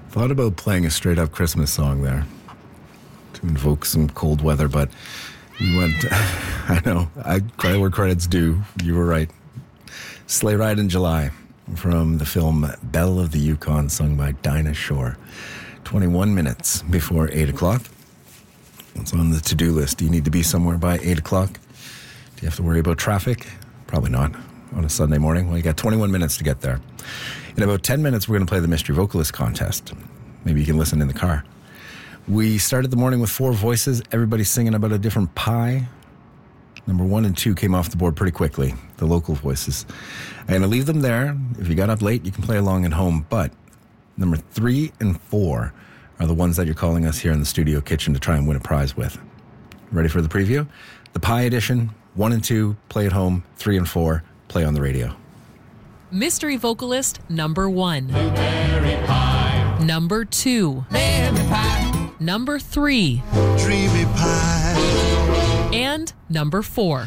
Thought about playing a straight-up Christmas song there to invoke some cold weather, but you went... I know. Credit where credit's due. You were right. Sleigh Ride in July from the film Belle of the Yukon, sung by Dinah Shore. 21 minutes before 8 o'clock. It's on the to-do list. Do you need to be somewhere by 8 o'clock? Do you have to worry about traffic? Probably not on a Sunday morning. Well, you got 21 minutes to get there. In about 10 minutes, we're going to play the Mystery Vocalist Contest. Maybe you can listen in the car. We started the morning with 4 voices. Everybody's singing about a different pie. Number 1 and 2 came off the board pretty quickly, the local voices. I'm going to leave them there. If you got up late, you can play along at home. But number 3 and 4 are the ones that you're calling us here in the studio kitchen to try and win a prize with. Ready for the preview? The Pie Edition, 1 and 2, play at home. 3 and 4, play on the radio. Mystery Vocalist number 1. Blueberry pie. Number 2. Lemon pie. Number 3. Dreamy pie. And number 4.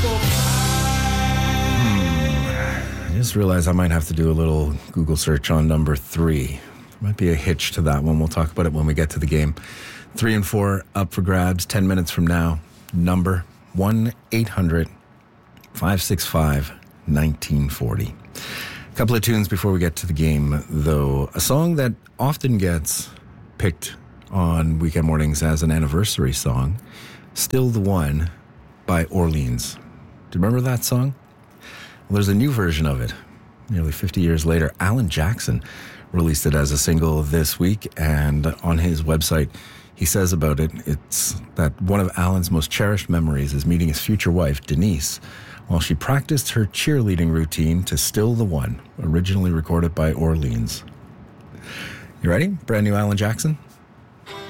I just realized I might have to do a little Google search on number 3. There might be a hitch to that one. We'll talk about it when we get to the game. 3 and 4 up for grabs 10 minutes from now. Number 1-800-565-1940. A couple of tunes before we get to the game, though. A song that often gets picked on weekend mornings as an anniversary song, Still the One by Orleans. Do you remember that song? Well, there's a new version of it. Nearly 50 years later, Alan Jackson released it as a single this week, and on his website, he says about it, it's that one of Alan's most cherished memories is meeting his future wife, Denise, while she practiced her cheerleading routine to Still the One, originally recorded by Orleans. You ready? Brand new Alan Jackson?